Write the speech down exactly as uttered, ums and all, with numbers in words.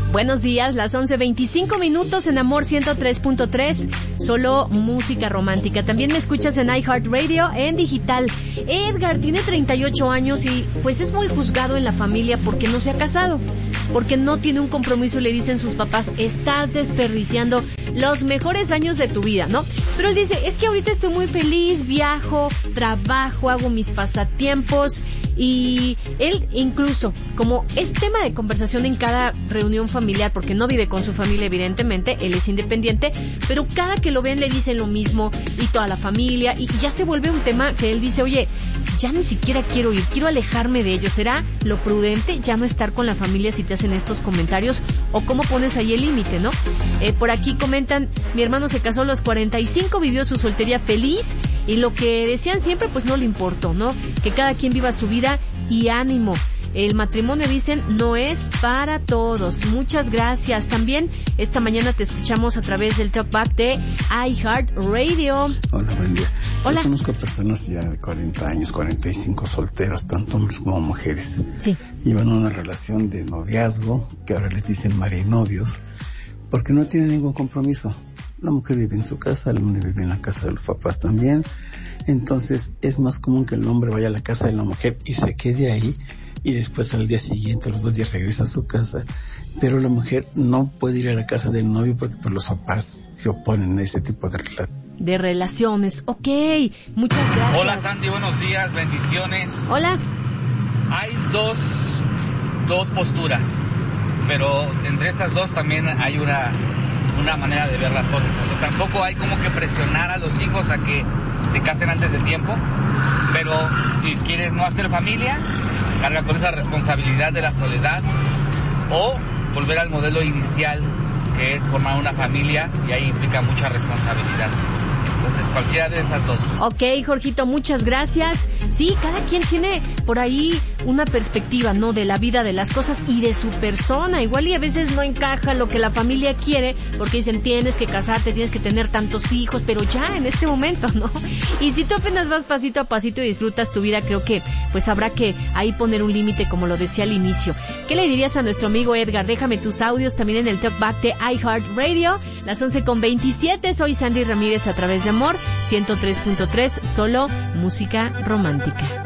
Buenos días, las once veinticinco minutos en Amor ciento tres punto tres, solo música romántica. También me escuchas en iHeartRadio, en digital. Edgar tiene treinta y ocho años y pues es muy juzgado en la familia porque no se ha casado, porque no tiene un compromiso y le dicen sus papás, estás desperdiciando los mejores años de tu vida, ¿no? Pero él dice, es que ahorita estoy muy feliz, viajo, trabajo, hago mis pasatiempos y él incluso, como es tema de conversación en cada reunión familiar, porque no vive con su familia evidentemente, él es independiente, pero cada que lo ven le dicen lo mismo y toda la familia, y ya se vuelve un tema que él dice, oye, ya ni siquiera quiero ir, quiero alejarme de ellos. ¿Será lo prudente ya no estar con la familia si te hacen estos comentarios? ¿O cómo pones ahí el límite, no? Eh, por aquí comentan, mi hermano se casó a los cuarenta y cinco, vivió su soltería feliz y lo que decían siempre pues no le importó, ¿no? Que cada quien viva su vida y ánimo. El matrimonio, dicen, no es para todos. Muchas gracias. También esta mañana te escuchamos a través del Talkback de iHeartRadio. Hola, buen día. Hola. Yo conozco personas ya de cuarenta años, cuarenta y cinco, solteras, tanto hombres como mujeres. Sí. Llevan una relación de noviazgo, que ahora les dicen marinovios, porque no tienen ningún compromiso. La mujer vive en su casa, el hombre vive en la casa de los papás también. Entonces es más común que el hombre vaya a la casa de la mujer y se quede ahí, y después al día siguiente, los dos días, regresa a su casa, pero la mujer no puede ir a la casa del novio porque pues, los papás se oponen a ese tipo de relaciones. De relaciones, ok, muchas gracias. Hola Sandy, buenos días, bendiciones. Hola. Hay dos, dos posturas, pero entre estas dos también hay una, una manera de ver las cosas. O sea, tampoco hay como que presionar a los hijos a que se casen antes de tiempo, pero si quieres no hacer familia, carga con esa responsabilidad de la soledad, o volver al modelo inicial, que es formar una familia, y ahí implica mucha responsabilidad. Entonces, cualquiera de esas dos. Ok, Jorgito, muchas gracias. Sí, cada quien tiene por ahí una perspectiva, ¿no? De la vida, de las cosas y de su persona. Igual y a veces no encaja lo que la familia quiere, porque dicen, tienes que casarte, tienes que tener tantos hijos, pero ya en este momento, ¿no? Y si tú apenas vas pasito a pasito y disfrutas tu vida, creo que pues habrá que ahí poner un límite, como lo decía al inicio. ¿Qué le dirías a nuestro amigo Edgar? Déjame tus audios también en el Talkback de iHeartRadio. Las once con veintisiete, soy Sandy Ramírez a través de Amor ciento tres punto tres, solo música romántica.